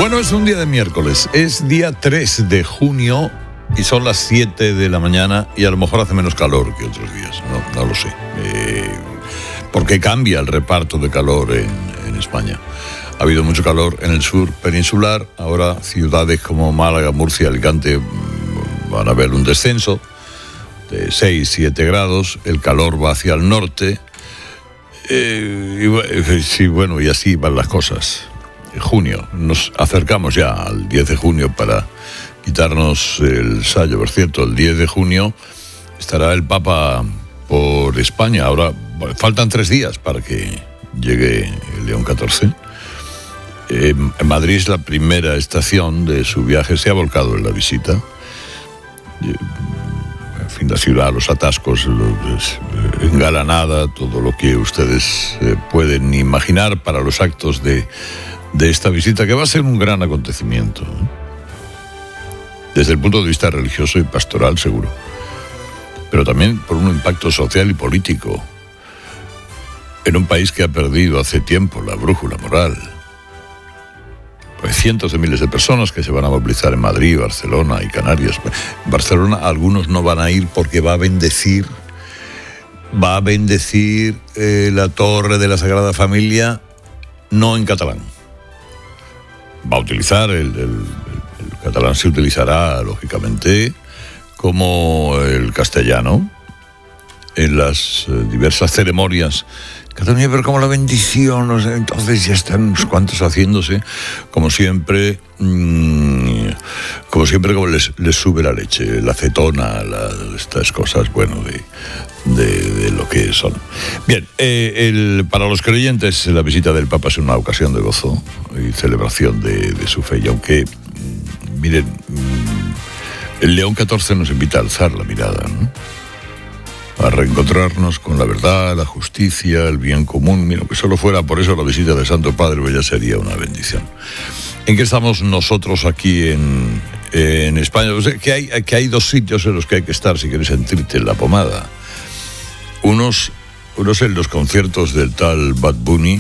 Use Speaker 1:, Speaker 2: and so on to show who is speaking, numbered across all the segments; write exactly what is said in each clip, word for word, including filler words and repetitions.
Speaker 1: Bueno, es un día de miércoles, es día tres de junio y son las siete de la mañana y a lo mejor hace menos calor que otros días, no, no lo sé. Eh, porque cambia el reparto de calor en, en España. Ha habido mucho calor en el sur peninsular, ahora ciudades como Málaga, Murcia, Alicante van a ver un descenso de seis, siete grados, el calor va hacia el norte, eh, y, sí, bueno, y así van las cosas. Junio, nos acercamos ya al diez de junio para quitarnos el sayo. Por cierto, el diez de junio estará el Papa por España. Ahora faltan tres días para que llegue el León catorce. Eh, en Madrid es la primera estación de su viaje, se ha volcado en la visita. En fin, la ciudad, los atascos, los, engalanada, todo lo que ustedes eh, pueden imaginar para los actos de de esta visita, que va a ser un gran acontecimiento, ¿eh? Desde el punto de vista religioso y pastoral, seguro, pero también por un impacto social y político en un país que ha perdido hace tiempo la brújula moral. Hay cientos de miles de personas que se van a movilizar en Madrid, Barcelona y Canarias. En Barcelona algunos no van a ir porque va a bendecir va a bendecir eh, la Torre de la Sagrada Familia, no en catalán. Va a utilizar, el, el, el catalán se utilizará, lógicamente, como el castellano, en las eh, diversas ceremonias. Cataluña, pero como la bendición, no sé, entonces ya están unos cuantos haciéndose, como siempre, mmm, como siempre, como les, les sube la leche, la acetona, la, estas cosas, bueno, de, de, de lo que son. Bien, eh, el, para los creyentes, la visita del Papa es una ocasión de gozo y celebración de, de su fe, y aunque, miren, el León catorce nos invita a alzar la mirada, ¿no?, a reencontrarnos con la verdad, la justicia, el bien común. Mira, que solo fuera por eso la visita del Santo Padre, pues ya sería una bendición. ¿En qué estamos nosotros aquí en, en España? O sea, que hay, que hay dos sitios en los que hay que estar si quieres sentirte en la pomada. Unos, unos en los conciertos del tal Bad Bunny.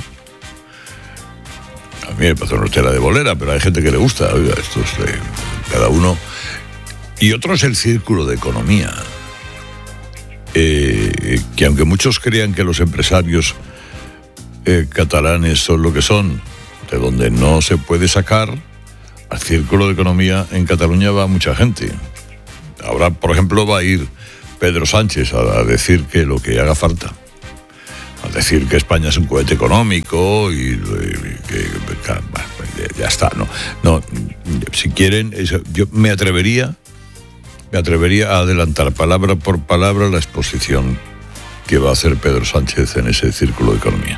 Speaker 1: A mí me parece una tela de bolera, pero hay gente que le gusta. Oiga, esto es de cada uno. Y otro es el círculo de economía. Eh, que aunque muchos crean que los empresarios eh, catalanes son lo que son, de donde no se puede sacar, al círculo de economía en Cataluña va mucha gente. Ahora, por ejemplo, va a ir Pedro Sánchez a, a decir que lo que haga falta, a decir que España es un cohete económico y, y que, que bueno, ya está. No, no, si quieren, eso, yo me atrevería Me atrevería a adelantar palabra por palabra la exposición que va a hacer Pedro Sánchez en ese círculo de economía.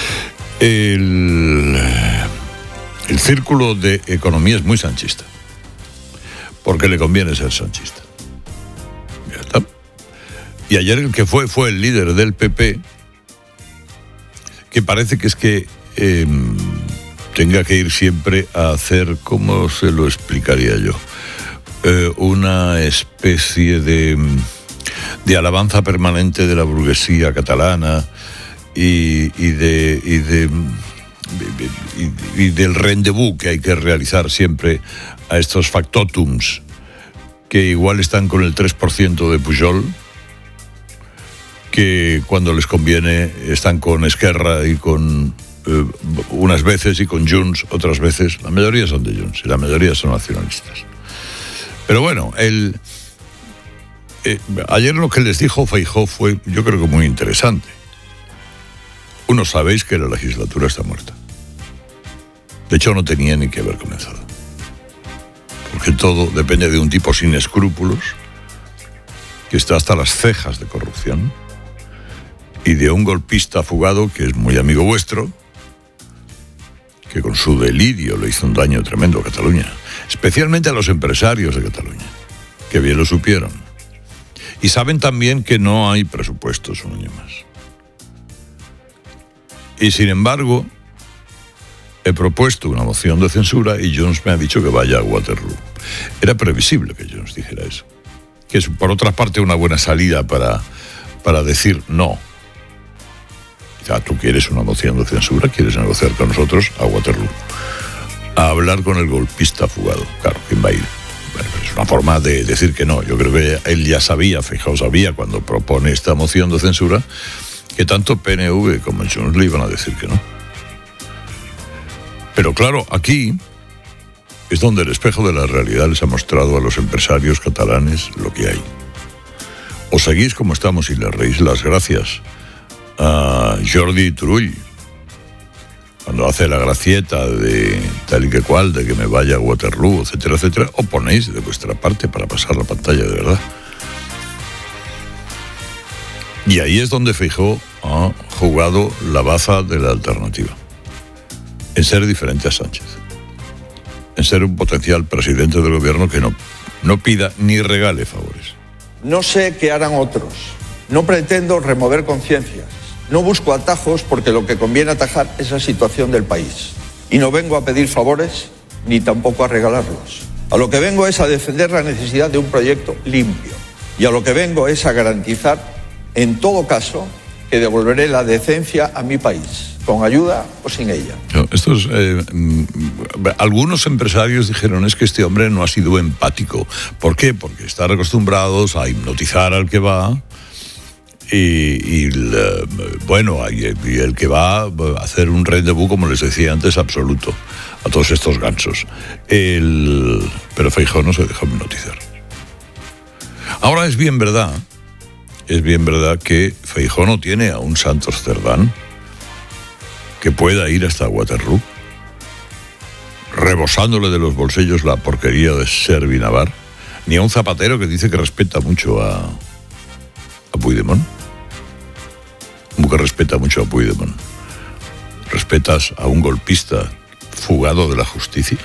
Speaker 1: El, el círculo de economía es muy sanchista, porque le conviene ser sanchista. Ya está. Y ayer el que fue fue el líder del P P, que parece que es que eh, tenga que ir siempre a hacer, ¿cómo se lo explicaría yo?, Eh, una especie de, de alabanza permanente de la burguesía catalana y, y, de, y, de, y, y del rendezvous que hay que realizar siempre a estos factotums que igual están con el tres por ciento de Pujol, que cuando les conviene están con Esquerra y con eh, unas veces y con Junts otras veces. La mayoría son de Junts y la mayoría son nacionalistas. Pero bueno, el, eh, ayer lo que les dijo Feijóo fue, yo creo que muy interesante. Uno, sabéis que la legislatura está muerta. De hecho, no tenía ni que haber comenzado. Porque todo depende de un tipo sin escrúpulos, que está hasta las cejas de corrupción, y de un golpista fugado que es muy amigo vuestro, que con su delirio le hizo un daño tremendo a Cataluña. Especialmente a los empresarios de Cataluña, que bien lo supieron. Y saben también que no hay presupuestos un año más. Y sin embargo, he propuesto una moción de censura y Junts me ha dicho que vaya a Waterloo. Era previsible que Junts dijera eso. Que es, por otra parte, una buena salida para, para decir no. O sea, tú quieres una moción de censura, quieres negociar con nosotros, a Waterloo. a hablar con el golpista fugado. Claro, ¿quién va a ir? Bueno, es una forma de decir que no. Yo creo que él ya sabía, Feijóo sabía, cuando propone esta moción de censura, que tanto P N V como Junts le iban a decir que no. Pero claro, aquí es donde el espejo de la realidad les ha mostrado a los empresarios catalanes lo que hay. O seguís como estamos y le reís las gracias a Jordi Turull cuando hace la gracieta de tal y que cual, de que me vaya a Waterloo, etcétera, etcétera, o ponéis de vuestra parte para pasar la pantalla de verdad. Y ahí es donde Feijóo ha jugado la baza de la alternativa, en ser diferente a Sánchez, en ser un potencial presidente del gobierno que no, no pida ni regale favores.
Speaker 2: No sé qué harán otros, no pretendo remover conciencias. No busco atajos porque lo que conviene atajar es la situación del país. Y no vengo a pedir favores ni tampoco a regalarlos. A lo que vengo es a defender la necesidad de un proyecto limpio. Y a lo que vengo es a garantizar, en todo caso, que devolveré la decencia a mi país, con ayuda o sin ella.
Speaker 1: No, estos, eh, algunos empresarios dijeron es que este hombre no ha sido empático. ¿Por qué? Porque están acostumbrados a hipnotizar al que va. Y, y el, bueno, y el que va a hacer un rendezvous, como les decía antes, absoluto a todos estos gansos. El, pero Feijóo no se dejó hipnotizar. Ahora es bien verdad, es bien verdad que Feijóo no tiene a un Santos Cerdán que pueda ir hasta Waterloo, rebosándole de los bolsillos la porquería de Servinavar, ni a un Zapatero que dice que respeta mucho a, a Puigdemont. Como que respeta mucho a Puigdemont. ¿Respetas a un golpista fugado de la justicia?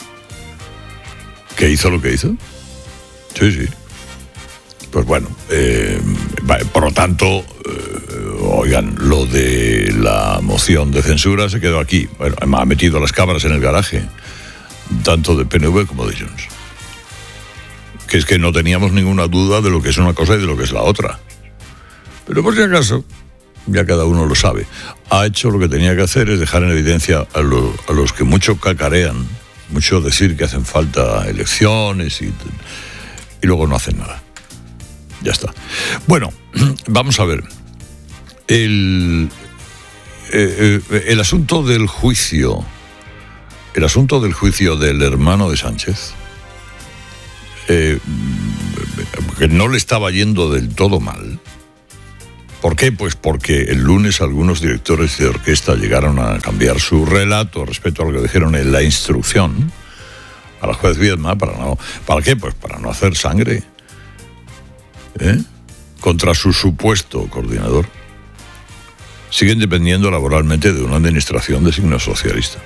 Speaker 1: ¿Que hizo lo que hizo? Sí, sí. Pues bueno, eh, por lo tanto, eh, oigan, lo de la moción de censura se quedó aquí. Bueno, ha metido las cámaras en el garaje, tanto de P N V como de Junts. Que es que no teníamos ninguna duda de lo que es una cosa y de lo que es la otra. Pero por si acaso, ya cada uno lo sabe, ha hecho lo que tenía que hacer, es dejar en evidencia a, lo, a los que mucho cacarean, mucho decir que hacen falta elecciones y, y luego no hacen nada. Ya está. Bueno, vamos a ver. El, eh, el asunto del juicio, el asunto del juicio del hermano de Sánchez, eh, que no le estaba yendo del todo mal. ¿Por qué? Pues porque el lunes algunos directores de orquesta llegaron a cambiar su relato respecto a lo que dijeron en la instrucción a la juez Viedma. ¿Para no, ¿para qué? Pues para no hacer sangre, ¿eh? contra su supuesto coordinador. Siguen dependiendo laboralmente de una administración de signo socialista.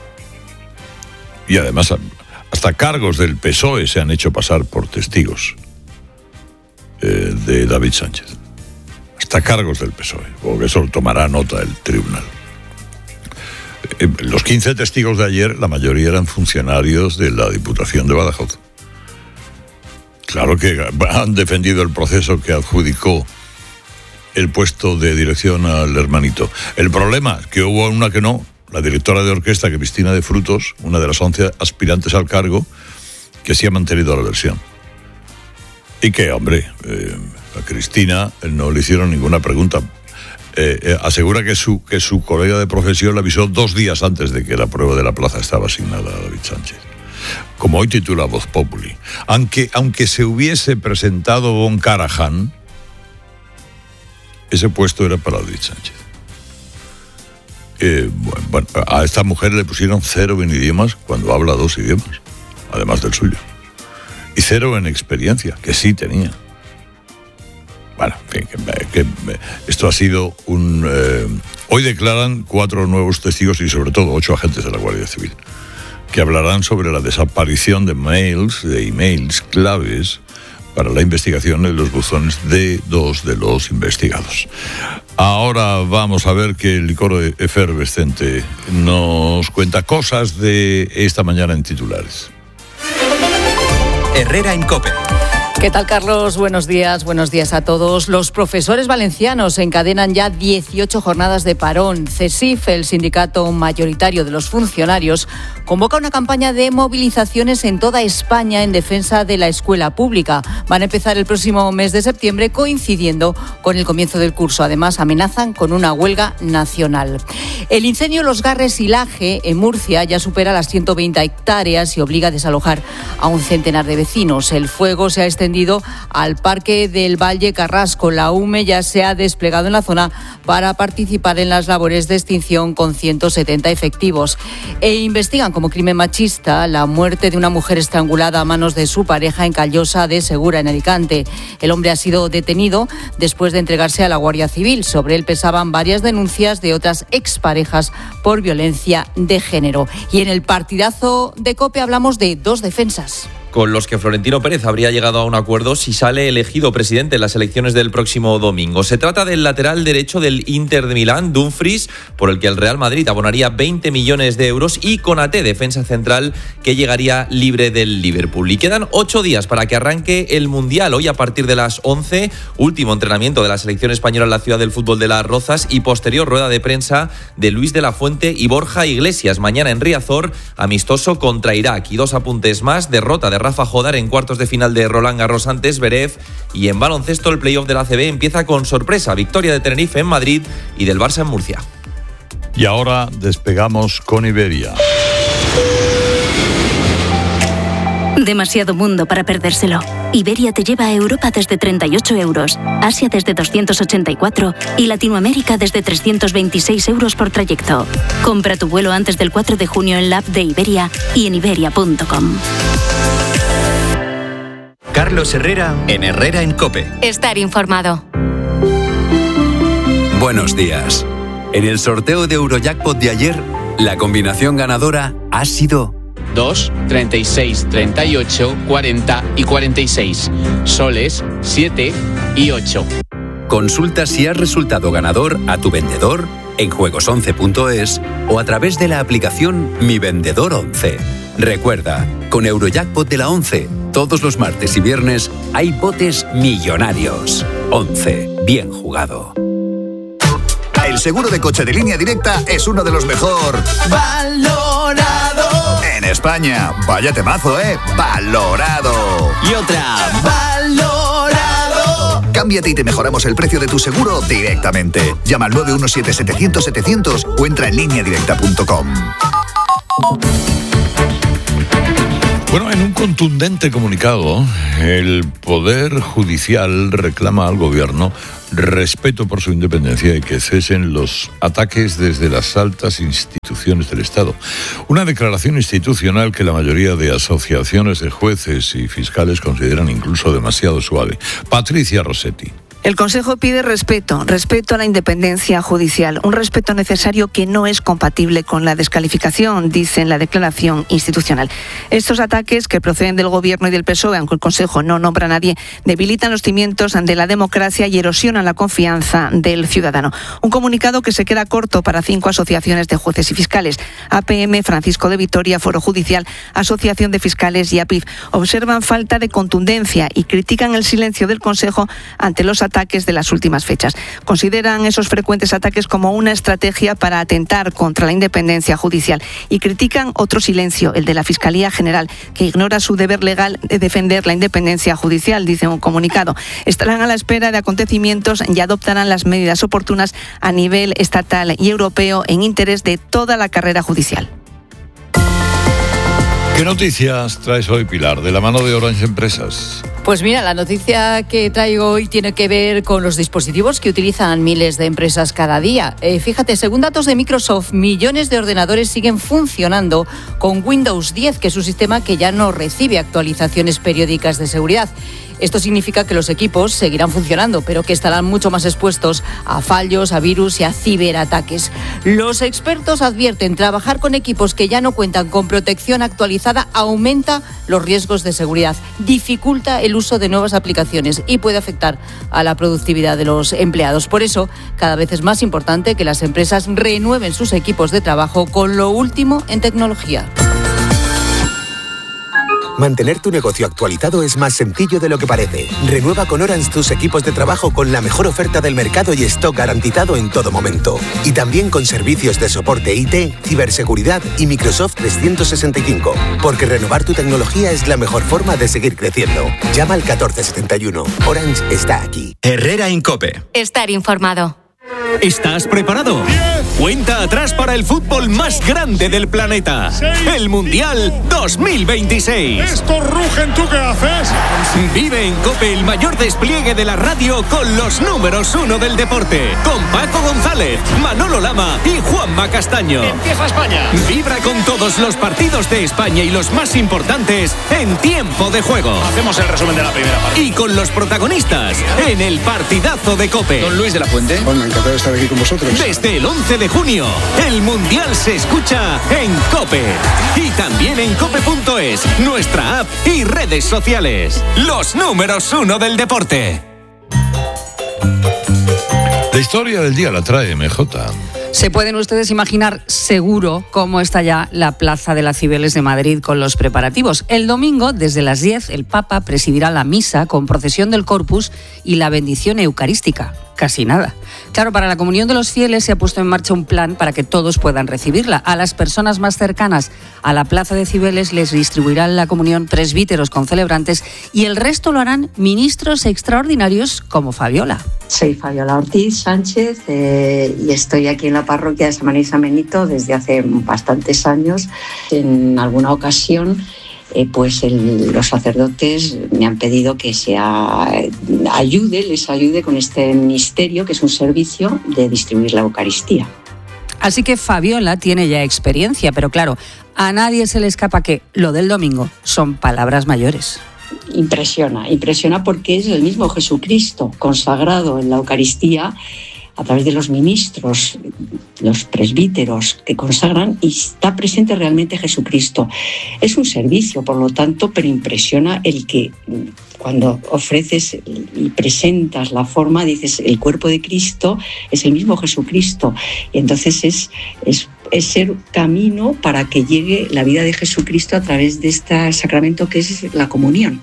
Speaker 1: Y además, hasta cargos del P S O E se han hecho pasar por testigos eh, de David Sánchez. Hasta cargos del P S O E, porque eso tomará nota el tribunal. Eh, los quince testigos de ayer, la mayoría eran funcionarios de la Diputación de Badajoz. Claro que han defendido el proceso que adjudicó el puesto de dirección al hermanito. El problema es que hubo una que no, la directora de orquesta, Cristina de Frutos, una de las once aspirantes al cargo, que sí ha mantenido la versión. Y que, hombre, eh, a Cristina no le hicieron ninguna pregunta. Eh, eh, asegura que su, que su colega de profesión le avisó dos días antes de que la prueba de la plaza estaba asignada a David Sánchez. Como hoy titula Voz Populi. Aunque, aunque se hubiese presentado Von Karajan, ese puesto era para David Sánchez. Eh, bueno, a esta mujer le pusieron cero en idiomas cuando habla dos idiomas, además del suyo. Y cero en experiencia, que sí tenía. Bueno, en fin, que, que esto ha sido un... Eh, hoy declaran cuatro nuevos testigos y sobre todo ocho agentes de la Guardia Civil, que hablarán sobre la desaparición de mails, de emails claves para la investigación en los buzones de dos de los investigados. Ahora vamos a ver que el licor efervescente nos cuenta cosas de esta mañana en titulares.
Speaker 3: Herrera en COPE. ¿Qué tal, Carlos? Buenos días, buenos días a todos. Los profesores valencianos encadenan ya dieciocho jornadas de parón. CESIF, el sindicato mayoritario de los funcionarios, convoca una campaña de movilizaciones en toda España en defensa de la escuela pública. Van a empezar el próximo mes de septiembre, coincidiendo con el comienzo del curso. Además, amenazan con una huelga nacional. El incendio Los Garres y Laje, en Murcia, ya supera las ciento veinte hectáreas y obliga a desalojar a un centenar de vecinos. El fuego se ha extendido al Parque del Valle Carrasco. La U M E ya se ha desplegado en la zona para participar en las labores de extinción con ciento setenta efectivos. E investigan como crimen machista la muerte de una mujer estrangulada a manos de su pareja en Callosa de Segura, en Alicante. El hombre ha sido detenido después de entregarse a la Guardia Civil. Sobre él pesaban varias denuncias de otras exparejas por violencia de género. Y en el partidazo de COPE hablamos de dos defensas.
Speaker 4: con los que Florentino Pérez habría llegado a un acuerdo si sale elegido presidente en las elecciones del próximo domingo. Se trata del lateral derecho del Inter de Milán, Dumfries, por el que el Real Madrid abonaría veinte millones de euros, y Konaté, defensa central, que llegaría libre del Liverpool. Y quedan ocho días para que arranque el Mundial. Hoy, a partir de las once, último entrenamiento de la selección española en la ciudad del fútbol de Las Rozas, y posterior rueda de prensa de Luis de la Fuente y Borja Iglesias. Mañana en Riazor, amistoso contra Irak. Y dos apuntes más: derrota de Rafa Jodar en cuartos de final de Roland Garros ante Zverev. Y en baloncesto, el playoff de la A C B empieza con sorpresa: victoria de Tenerife en Madrid y del Barça en Murcia.
Speaker 1: Y ahora despegamos con Iberia.
Speaker 5: Demasiado mundo para perdérselo. Iberia te lleva a Europa desde treinta y ocho euros, Asia desde doscientos ochenta y cuatro y Latinoamérica desde trescientos veintiséis euros por trayecto. Compra tu vuelo antes del cuatro de junio en la app de Iberia y en iberia punto com.
Speaker 6: Carlos Herrera en Herrera en COPE.
Speaker 5: Estar informado.
Speaker 6: Buenos días. En el sorteo de Eurojackpot de ayer, la combinación ganadora ha sido
Speaker 7: dos, treinta y seis, treinta y ocho, cuarenta y cuarenta y seis. Soles, siete y ocho.
Speaker 6: Consulta si has resultado ganador a tu vendedor en juegos once punto es o a través de la aplicación Mi Vendedor once. Recuerda, con Eurojackpot de la once, todos los martes y viernes hay botes millonarios. once. Bien jugado.
Speaker 8: El seguro de coche de Línea Directa es uno de los mejor valorado en España. Vaya temazo, ¿eh? Valorado.
Speaker 9: Y otra, valorado.
Speaker 8: Cámbiate y te mejoramos el precio de tu seguro directamente. Llama al nueve uno siete, setecientos, setecientos o entra en línea directa punto com.
Speaker 1: Bueno, en un contundente comunicado, el Poder Judicial reclama al Gobierno respeto por su independencia y que cesen los ataques desde las altas instituciones del Estado. Una declaración institucional que la mayoría de asociaciones de jueces y fiscales consideran incluso demasiado suave. Patricia Rossetti.
Speaker 10: El Consejo pide respeto, respeto a la independencia judicial, un respeto necesario que no es compatible con la descalificación, dice en la declaración institucional. Estos ataques, que proceden del Gobierno y del P S O E, aunque el Consejo no nombra a nadie, debilitan los cimientos de la democracia y erosionan la confianza del ciudadano. Un comunicado que se queda corto para cinco asociaciones de jueces y fiscales: A P M, Francisco de Vitoria, Foro Judicial, Asociación de Fiscales y A P I F. Observan falta de contundencia y critican el silencio del Consejo ante los ataques ataques de las últimas fechas. Consideran esos frecuentes ataques como una estrategia para atentar contra la independencia judicial y critican otro silencio, el de la Fiscalía General, que ignora su deber legal de defender la independencia judicial, dice un comunicado. Estarán a la espera de acontecimientos y adoptarán las medidas oportunas a nivel estatal y europeo en interés de toda la carrera judicial.
Speaker 1: ¿Qué noticias traes hoy, Pilar, de la mano de Orange Empresas?
Speaker 3: Pues mira, la noticia que traigo hoy tiene que ver con los dispositivos que utilizan miles de empresas cada día. Eh, fíjate, según datos de Microsoft, millones de ordenadores siguen funcionando con Windows diez, que es un sistema que ya no recibe actualizaciones periódicas de seguridad. Esto significa que los equipos seguirán funcionando, pero que estarán mucho más expuestos a fallos, a virus y a ciberataques. Los expertos advierten: trabajar con equipos que ya no cuentan con protección actualizada aumenta los riesgos de seguridad, dificulta el uso de nuevas aplicaciones y puede afectar a la productividad de los empleados. Por eso, cada vez es más importante que las empresas renueven sus equipos de trabajo con lo último en tecnología.
Speaker 9: Mantener tu negocio actualizado es más sencillo de lo que parece. Renueva con Orange tus equipos de trabajo con la mejor oferta del mercado y stock garantizado en todo momento. Y también con servicios de soporte I T, ciberseguridad y Microsoft trescientos sesenta y cinco. Porque renovar tu tecnología es la mejor forma de seguir creciendo. Llama al catorce setenta y uno. Orange está aquí.
Speaker 11: Herrera en COPE.
Speaker 12: Estar informado.
Speaker 11: ¿Estás preparado? Cuenta atrás para el fútbol más grande del planeta. El Mundial dos mil veintiséis.
Speaker 13: Estos rugen, ¿tú qué haces?
Speaker 11: Vive en COPE el mayor despliegue de la radio con los números uno del deporte. Con Paco González, Manolo Lama y Juanma Castaño.
Speaker 13: Empieza España.
Speaker 11: Vibra con todos los partidos de España y los más importantes en tiempo de juego.
Speaker 13: Hacemos el resumen de la primera parte.
Speaker 11: Y con los protagonistas en el partidazo de COPE.
Speaker 13: Don Luis de la Fuente.
Speaker 14: Bueno, encantado de estar aquí con vosotros.
Speaker 11: Desde el once de junio, el Mundial se escucha en COPE. Y también en cope punto es, nuestra app y redes sociales. Los números uno del deporte.
Speaker 1: La historia del día la trae M J.
Speaker 3: Se pueden ustedes imaginar seguro cómo está ya la Plaza de las Cibeles de Madrid con los preparativos. El domingo, desde las diez, el Papa presidirá la misa con procesión del Corpus y la bendición eucarística. Casi nada. Claro, para la comunión de los fieles se ha puesto en marcha un plan para que todos puedan recibirla. A las personas más cercanas a la Plaza de Cibeles les distribuirán la comunión presbíteros con celebrantes y el resto lo harán ministros extraordinarios como Fabiola.
Speaker 15: Soy Fabiola Ortiz Sánchez eh, y estoy aquí en la parroquia de San Manuel y San Benito desde hace bastantes años. En alguna ocasión Eh, pues el, los sacerdotes me han pedido que sea, ayude, les ayude con este ministerio, que es un servicio de distribuir la Eucaristía.
Speaker 3: Así que Fabiola tiene ya experiencia, pero claro, a nadie se le escapa que lo del domingo son palabras mayores.
Speaker 15: Impresiona, impresiona porque es el mismo Jesucristo consagrado en la Eucaristía a través de los ministros, los presbíteros que consagran, y está presente realmente Jesucristo. Es un servicio, por lo tanto, pero impresiona el que cuando ofreces y presentas la forma, dices, el cuerpo de Cristo es el mismo Jesucristo. Y entonces es, es, es ser camino para que llegue la vida de Jesucristo a través de este sacramento que es la comunión.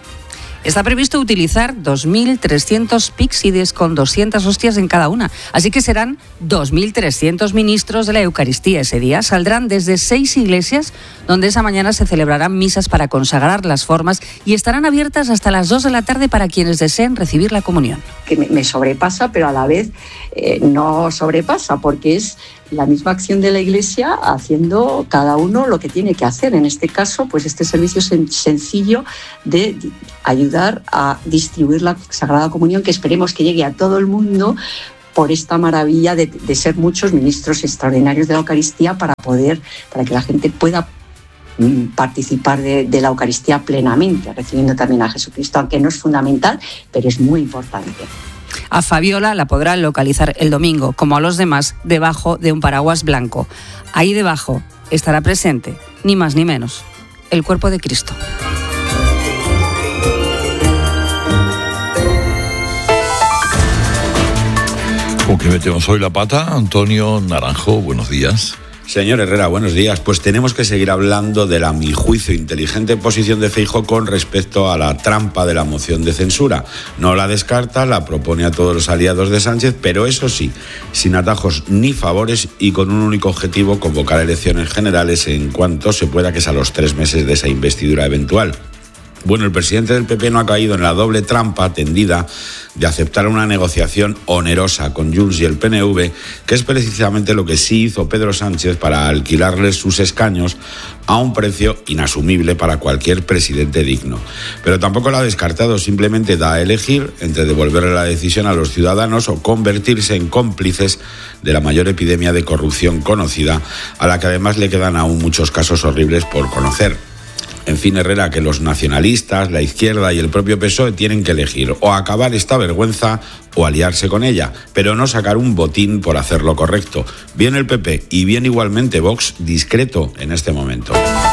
Speaker 3: Está previsto utilizar dos mil trescientos píxides con doscientas hostias en cada una. Así que serán dos mil trescientos ministros de la Eucaristía ese día. Saldrán desde seis iglesias donde esa mañana se celebrarán misas para consagrar las formas y estarán abiertas hasta las dos de la tarde para quienes deseen recibir la comunión.
Speaker 15: Que me, me sobrepasa, pero a la vez eh, no sobrepasa, porque es la misma acción de la Iglesia haciendo cada uno lo que tiene que hacer. En este caso, pues este servicio sen- sencillo de ayudar a distribuir la Sagrada Comunión, que esperemos que llegue a todo el mundo por esta maravilla de, de ser muchos ministros extraordinarios de la Eucaristía para poder, para que la gente pueda participar de, de la Eucaristía plenamente, recibiendo también a Jesucristo, aunque no es fundamental, pero es muy importante.
Speaker 3: A Fabiola la podrán localizar el domingo, como a los demás, debajo de un paraguas blanco. Ahí debajo estará presente, ni más ni menos, el cuerpo de Cristo.
Speaker 1: ¿Con qué metemos hoy la pata? Antonio Naranjo, buenos días.
Speaker 16: Señor Herrera, buenos días. Pues tenemos que seguir hablando de la, a mi juicio, inteligente posición de Feijóo con respecto a la trampa de la moción de censura. No la descarta, la propone a todos los aliados de Sánchez, pero eso sí, sin atajos ni favores y con un único objetivo: convocar elecciones generales en cuanto se pueda, que es a los tres meses de esa investidura eventual. Bueno, el presidente del P P no ha caído en la doble trampa tendida de aceptar una negociación onerosa con Junts y el P N V, que es precisamente lo que sí hizo Pedro Sánchez para alquilarles sus escaños a un precio inasumible para cualquier presidente digno. Pero tampoco lo ha descartado, simplemente da a elegir entre devolverle la decisión a los ciudadanos o convertirse en cómplices de la mayor epidemia de corrupción conocida, a la que además le quedan aún muchos casos horribles por conocer. En fin, Herrera, que los nacionalistas, la izquierda y el propio P S O E tienen que elegir o acabar esta vergüenza o aliarse con ella, pero no sacar un botín por hacer lo correcto. Bien el P P y bien igualmente Vox, discreto en este momento.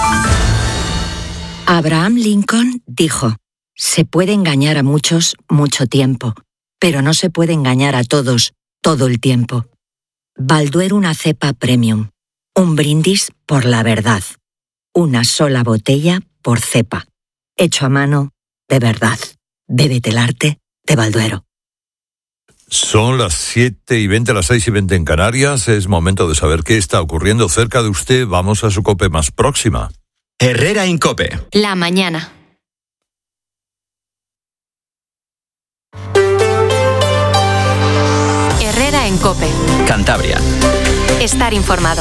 Speaker 17: Abraham Lincoln dijo: se puede engañar a muchos mucho tiempo, pero no se puede engañar a todos todo el tiempo. Balduer una cepa premium, un brindis por la verdad. Una sola botella por Cepa. Hecho a mano, de verdad. Bébete el arte de Balduero.
Speaker 1: Son las siete y veinte, las seis y veinte en Canarias. Es momento de saber qué está ocurriendo cerca de usted. Vamos a su COPE más próxima.
Speaker 12: Herrera en COPE.
Speaker 14: La mañana. Herrera en COPE.
Speaker 12: Cantabria.
Speaker 14: Estar informado.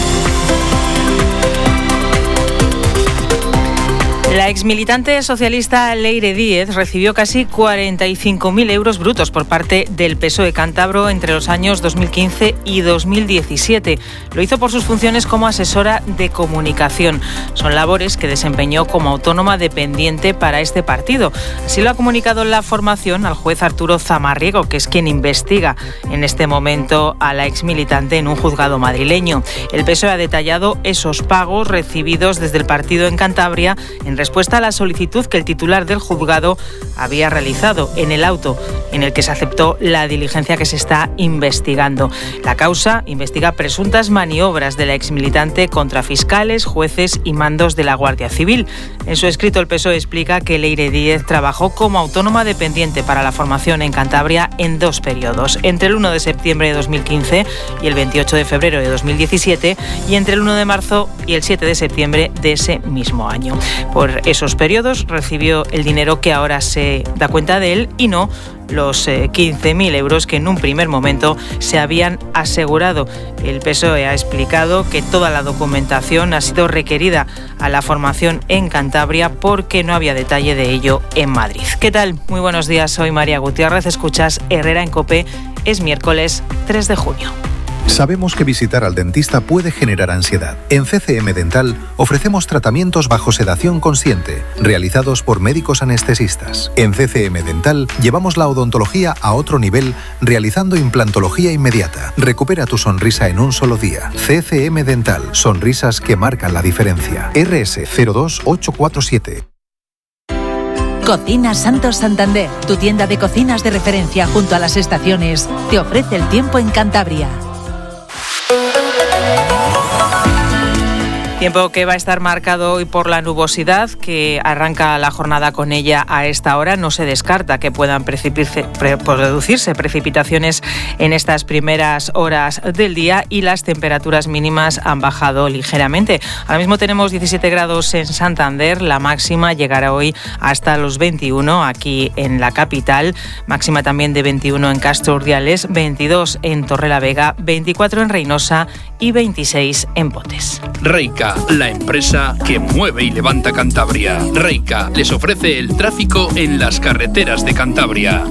Speaker 18: La exmilitante socialista Leire Díez recibió casi cuarenta y cinco mil euros brutos por parte del P S O E cántabro entre los años dos mil quince y dos mil diecisiete. Lo hizo por sus funciones como asesora de comunicación. Son labores que desempeñó como autónoma dependiente para este partido. Así lo ha comunicado la formación al juez Arturo Zamarriego, que es quien investiga en este momento a la exmilitante en un juzgado madrileño. El P S O E ha detallado esos pagos recibidos desde el partido en Cantabria en respuesta a la solicitud que el titular del juzgado había realizado en el auto en el que se aceptó la diligencia que se está investigando. La causa investiga presuntas maniobras de la exmilitante contra fiscales, jueces y mandos de la Guardia Civil. En su escrito, el P S O E explica que Leire Díez trabajó como autónoma dependiente para la formación en Cantabria en dos periodos, entre el uno de septiembre de dos mil quince y el veintiocho de febrero de dos mil diecisiete, y entre el uno de marzo y el siete de septiembre de ese mismo año. Por esos periodos recibió el dinero que ahora se da cuenta de él y no los eh, quince mil euros que en un primer momento se habían asegurado. El P S O E ha explicado que toda la documentación ha sido requerida a la formación en Cantabria porque no había detalle de ello en Madrid. ¿Qué tal? Muy buenos días, soy María Gutiérrez, escuchas Herrera en COPE, es miércoles tres de junio.
Speaker 19: Sabemos que visitar al dentista puede generar ansiedad. En C C M Dental ofrecemos tratamientos bajo sedación consciente, realizados por médicos anestesistas. En C C M Dental llevamos la odontología a otro nivel, realizando implantología inmediata. Recupera tu sonrisa en un solo día. C C M Dental, sonrisas que marcan la diferencia. R S cero dos ocho cuatro siete.
Speaker 20: Cocinas Santos Santander, tu tienda de cocinas de referencia junto a las estaciones, te ofrece el tiempo en Cantabria.
Speaker 18: Tiempo que va a estar marcado hoy por la nubosidad, que arranca la jornada con ella a esta hora. No se descarta que puedan precipitarse, pre, producirse precipitaciones en estas primeras horas del día y las temperaturas mínimas han bajado ligeramente. Ahora mismo tenemos diecisiete grados en Santander, la máxima llegará hoy hasta los veintiuno aquí en la capital, máxima también de veintiuno en Castro Urdiales, veintidós en Torrelavega, veinticuatro en Reynosa y veintiséis en Potes.
Speaker 21: Reica, la empresa que mueve y levanta Cantabria. Reica les ofrece el tráfico en las carreteras de Cantabria.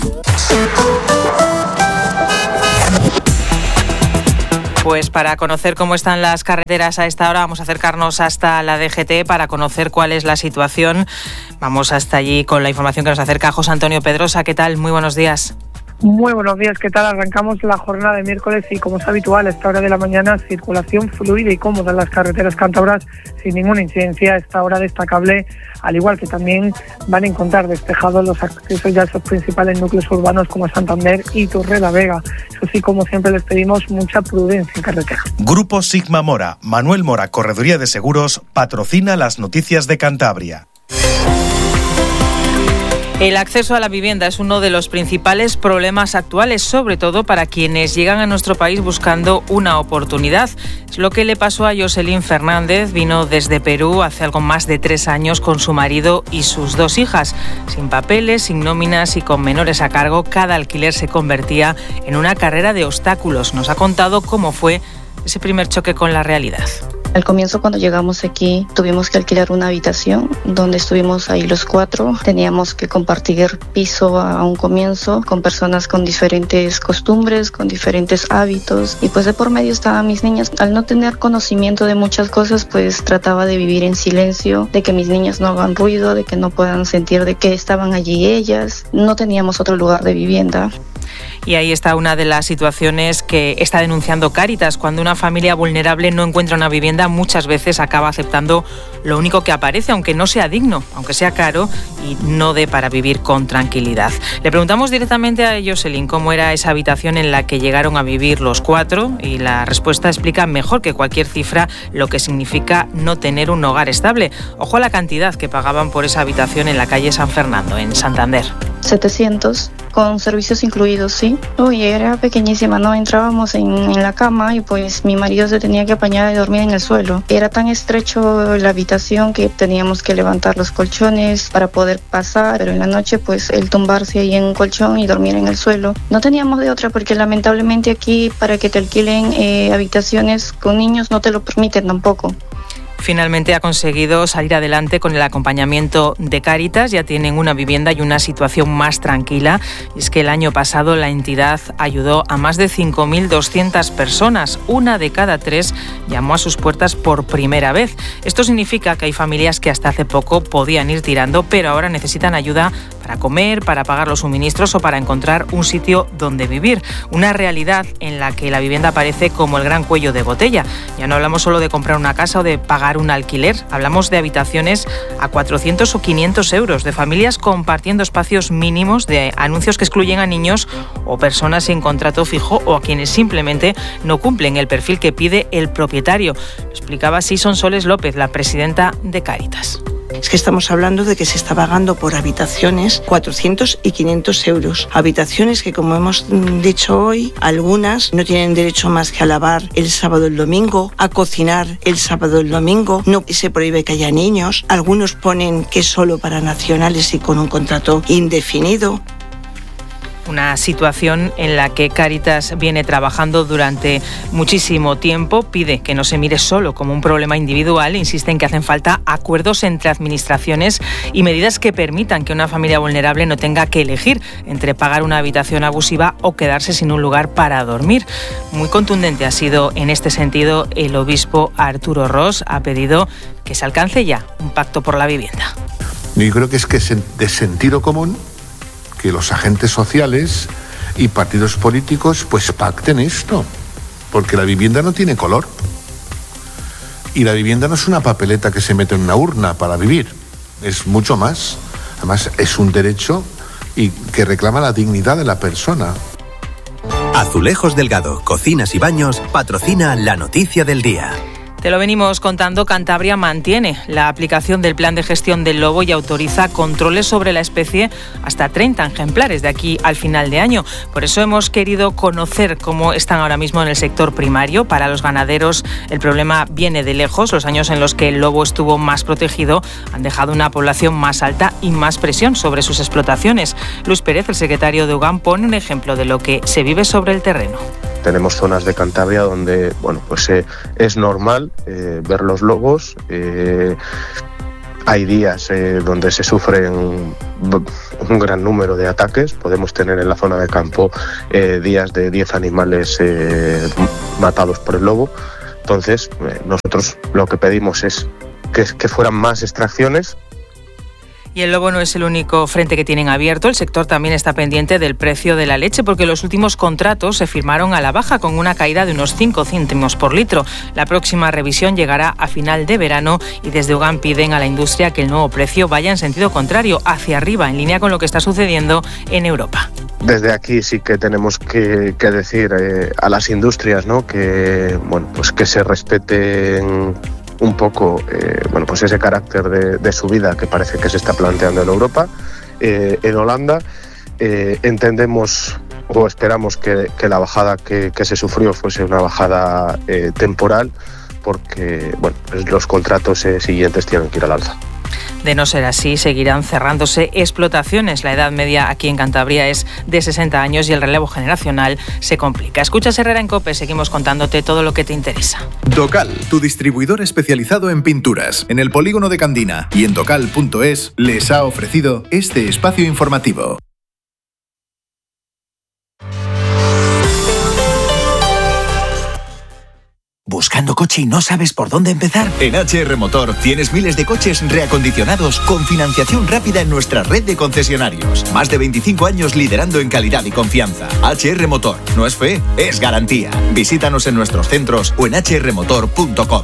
Speaker 18: Pues para conocer cómo están las carreteras a esta hora vamos a acercarnos hasta la D G T para conocer cuál es la situación. Vamos hasta allí con la información que nos acerca José Antonio Pedrosa. ¿Qué tal? Muy buenos días.
Speaker 22: Muy buenos días, ¿qué tal? Arrancamos la jornada de miércoles y, como es habitual, a esta hora de la mañana, circulación fluida y cómoda en las carreteras cántabras sin ninguna incidencia. A esta hora destacable, al igual que también van a encontrar despejados los accesos ya a esos principales núcleos urbanos como Santander y Torrelavega. Eso sí, como siempre, les pedimos mucha prudencia en carretera.
Speaker 23: Grupo Sigma Mora, Manuel Mora, Correduría de Seguros, patrocina las noticias de Cantabria.
Speaker 18: El acceso a la vivienda es uno de los principales problemas actuales, sobre todo para quienes llegan a nuestro país buscando una oportunidad. Es lo que le pasó a Jocelyn Fernández. Vino desde Perú hace algo más de tres años con su marido y sus dos hijas. Sin papeles, sin nóminas y con menores a cargo, cada alquiler se convertía en una carrera de obstáculos. Nos ha contado cómo fue ese primer choque con la realidad.
Speaker 24: Al comienzo, cuando llegamos aquí, tuvimos que alquilar una habitación donde estuvimos ahí los cuatro. Teníamos que compartir piso a un comienzo con personas con diferentes costumbres, con diferentes hábitos. Y pues de por medio estaban mis niñas. Al no tener conocimiento de muchas cosas, pues trataba de vivir en silencio, de que mis niñas no hagan ruido, de que no puedan sentir de que estaban allí ellas. No teníamos otro lugar de vivienda.
Speaker 18: Y ahí está una de las situaciones que está denunciando Cáritas. Cuando una familia vulnerable no encuentra una vivienda, muchas veces acaba aceptando lo único que aparece, aunque no sea digno, aunque sea caro y no dé para vivir con tranquilidad. Le preguntamos directamente a Jocelyn cómo era esa habitación en la que llegaron a vivir los cuatro, y la respuesta explica mejor que cualquier cifra lo que significa no tener un hogar estable. Ojo a la cantidad que pagaban por esa habitación en la calle San Fernando, en Santander.
Speaker 24: setecientos, con servicios incluidos, sí. Uy, era pequeñísima, ¿no? Entrábamos en, en la cama y pues mi marido se tenía que apañar y dormir en el suelo. Era tan estrecho la habitación que teníamos que levantar los colchones para poder pasar, pero en la noche pues el tumbarse ahí en un colchón y dormir en el suelo. No teníamos de otra porque lamentablemente aquí para que te alquilen eh, habitaciones con niños no te lo permiten tampoco.
Speaker 18: Finalmente ha conseguido salir adelante con el acompañamiento de Cáritas. Ya tienen una vivienda y una situación más tranquila. Y es que el año pasado la entidad ayudó a más de cinco mil doscientas personas. Una de cada tres llamó a sus puertas por primera vez. Esto significa que hay familias que hasta hace poco podían ir tirando, pero ahora necesitan ayuda para comer, para pagar los suministros o para encontrar un sitio donde vivir. Una realidad en la que la vivienda aparece como el gran cuello de botella. Ya no hablamos solo de comprar una casa o de pagar un alquiler, hablamos de habitaciones a cuatrocientos o quinientos euros, de familias compartiendo espacios mínimos, de anuncios que excluyen a niños o personas sin contrato fijo o a quienes simplemente no cumplen el perfil que pide el propietario. Lo explicaba así Sonsoles López, la presidenta de Cáritas.
Speaker 2: Es que estamos hablando de que se está pagando por habitaciones cuatrocientos y quinientos euros. Habitaciones que, como hemos dicho hoy, algunas no tienen derecho más que a lavar el sábado y el domingo, a cocinar el sábado y el domingo. No se prohíbe que haya niños. Algunos ponen que es solo para nacionales y con un contrato indefinido.
Speaker 18: Una situación en la que Cáritas viene trabajando durante muchísimo tiempo. Pide que no se mire solo como un problema individual. Insiste en que hacen falta acuerdos entre administraciones y medidas que permitan que una familia vulnerable no tenga que elegir entre pagar una habitación abusiva o quedarse sin un lugar para dormir. Muy contundente ha sido en este sentido el obispo Arturo Ros. Ha pedido que se alcance ya un pacto por la vivienda.
Speaker 4: Yo creo que es que es de sentido común que los agentes sociales y partidos políticos pues pacten esto, porque la vivienda no tiene color y la vivienda no es una papeleta que se mete en una urna para vivir, es mucho más. Además es un derecho y que reclama la dignidad de la persona.
Speaker 12: Azulejos Delgado, Cocinas y Baños patrocina la noticia del día.
Speaker 18: Te lo venimos contando, Cantabria mantiene la aplicación del plan de gestión del lobo y autoriza controles sobre la especie hasta treinta ejemplares de aquí al final de año. Por eso hemos querido conocer cómo están ahora mismo en el sector primario. Para los ganaderos el problema viene de lejos. Los años en los que el lobo estuvo más protegido han dejado una población más alta y más presión sobre sus explotaciones. Luis Pérez, el secretario de UGAM, pone un ejemplo de lo que se vive sobre el terreno.
Speaker 5: Tenemos zonas de Cantabria donde, bueno, pues eh, es normal eh, ver los lobos. Eh, hay días eh, donde se sufren un gran número de ataques. Podemos tener en la zona de campo eh, días de diez animales eh, matados por el lobo. Entonces, eh, nosotros lo que pedimos es que, que fueran más extracciones.
Speaker 18: Y el lobo no es el único frente que tienen abierto. El sector también está pendiente del precio de la leche porque los últimos contratos se firmaron a la baja con una caída de unos cinco céntimos por litro. La próxima revisión llegará a final de verano y desde UGAM piden a la industria que el nuevo precio vaya en sentido contrario, hacia arriba, en línea con lo que está sucediendo en Europa.
Speaker 5: Desde aquí sí que tenemos que, que decir eh, a las industrias, ¿no?, que, bueno, pues que se respeten un poco eh, bueno, pues ese carácter de, de subida que parece que se está planteando en Europa. Eh, en Holanda eh, entendemos o esperamos que, que la bajada que, que se sufrió fuese una bajada eh, temporal, porque bueno, pues los contratos eh, siguientes tienen que ir al alza.
Speaker 18: De no ser así, seguirán cerrándose explotaciones. La edad media aquí en Cantabria es de sesenta años y el relevo generacional se complica. Escuchas Herrera en COPE, seguimos contándote todo lo que te interesa.
Speaker 7: Docal, tu distribuidor especializado en pinturas, en el polígono de Candina y en docal punto es, les ha ofrecido este espacio informativo.
Speaker 25: ¿Buscando
Speaker 6: coche y no sabes por dónde empezar? En H R Motor tienes miles de coches reacondicionados con financiación rápida en nuestra red de concesionarios. Más de veinticinco años liderando en calidad y confianza. H R Motor. No es fe, es garantía. Visítanos en nuestros centros o en h r motor punto com.